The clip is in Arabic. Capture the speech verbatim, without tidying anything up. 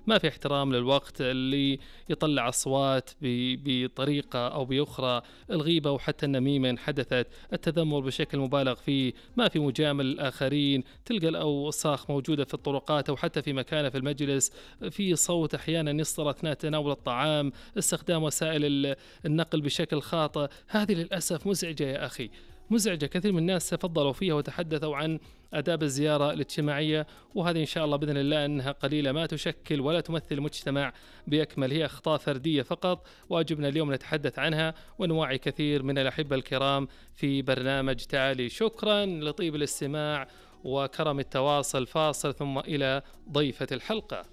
ما في احترام للوقت، اللي يطلع أصوات بطريقة أو بأخرى، الغيبة وحتى النميمة إن حدثت، التذمر بشكل مبالغ فيه، ما في مجامل الآخرين، تلقى الأوساخ موجودة في الطرقات أو حتى في مكانه في المجلس، في صوت أحيانا يصدر أثناء تناول الطعام، استخدام وسائل ال- النقل بشكل خاطئ. هذه للأسف مزعجة يا أخي، مزعجة. كثير من الناس تفضلوا فيها وتحدثوا عن آداب الزيارة الاجتماعية، وهذه إن شاء الله بإذن الله أنها قليلة، ما تشكل ولا تمثل مجتمع بأكمل، هي أخطاء فردية فقط، واجبنا اليوم نتحدث عنها ونوعي كثير من الأحبة الكرام في برنامج تعالي. شكرا لطيب الاستماع وكرم التواصل. فاصل ثم إلى ضيفة الحلقة.